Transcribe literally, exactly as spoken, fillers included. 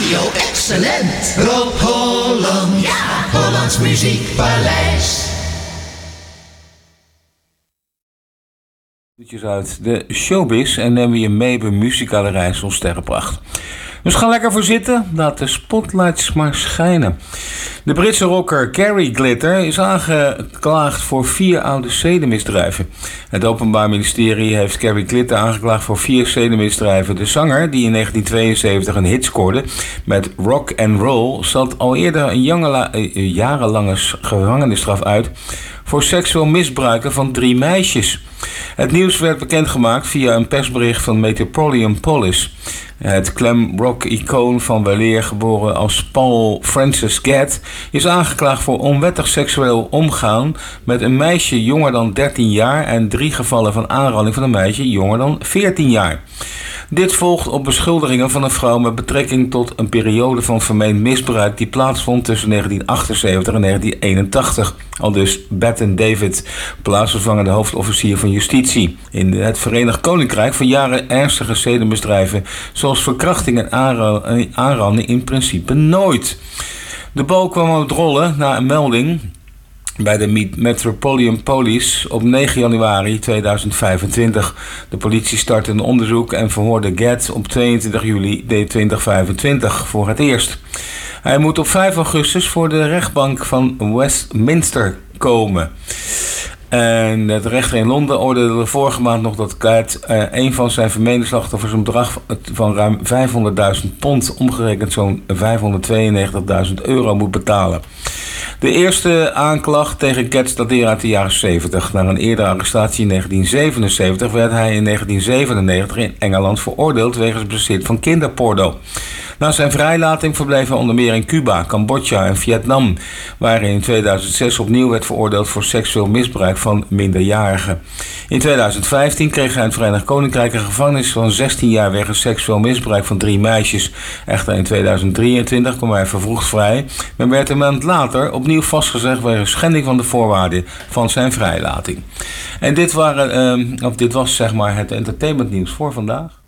Radio Excellent. Rob Holland. Ja. Hollands Muziekpaleis. Uit de showbiz en nemen we je mee bij muzikale reis van sterrenpracht. Dus ga lekker voor zitten, laat de spotlights maar schijnen. De Britse rocker Gary Glitter is aangeklaagd voor vier oude zedenmisdrijven. Het Openbaar Ministerie heeft Gary Glitter aangeklaagd voor vier zedenmisdrijven. De zanger, die in negentien tweeënzeventig een hit scoorde met Rock and Roll, zat al eerder een jangela- jarenlange gevangenisstraf uit voor seksueel misbruiken van drie meisjes. Het nieuws werd bekendgemaakt via een persbericht van Metropolitan Police. Het glam rock-icoon van weleer, geboren als Paul Francis Gadd, is aangeklaagd voor onwettig seksueel omgaan met een meisje jonger dan dertien jaar en drie gevallen van aanranding van een meisje jonger dan veertien jaar. Dit volgt op beschuldigingen van een vrouw met betrekking tot een periode van vermeend misbruik die plaatsvond tussen negentien achtenzeventig en negentien eenentachtig. Aldus Batten David, plaatsvervangende hoofdofficier van justitie. In het Verenigd Koninkrijk van jaren ernstige zedenmisdrijven zoals verkrachting en aanranding in principe nooit. De bal kwam op het rollen na een melding bij de Metropolitan Police op negen januari tweeduizend vijfentwintig. De politie startte een onderzoek en verhoorde Gadd op tweeëntwintig juli tweeduizend vijfentwintig voor het eerst. Hij moet op vijf augustus voor de rechtbank van Westminster komen. En het rechter in Londen oordeelde vorige maand nog dat Gadd uh, een van zijn vermeende slachtoffers een bedrag van ruim vijfhonderdduizend pond, omgerekend zo'n vijfhonderdtweeënnegentigduizend euro, moet betalen. De eerste aanklacht tegen Gadd dateert uit de jaren zeventig. Na een eerdere arrestatie in negentien zevenenzeventig werd hij in negentien zevenennegentig in Engeland veroordeeld wegens bezit van kinderporno. Na zijn vrijlating verbleef hij onder meer in Cuba, Cambodja en Vietnam, waar hij in tweeduizend zes opnieuw werd veroordeeld voor seksueel misbruik van minderjarigen. In tweeduizend vijftien kreeg hij in het Verenigd Koninkrijk een gevangenis van zestien jaar wegens seksueel misbruik van drie meisjes. Echter in tweeduizend drieëntwintig kwam hij vervroegd vrij, maar werd een maand later opnieuw vastgezegd wegens schending van de voorwaarden van zijn vrijlating. En dit, waren, uh, of dit was zeg maar het entertainmentnieuws voor vandaag.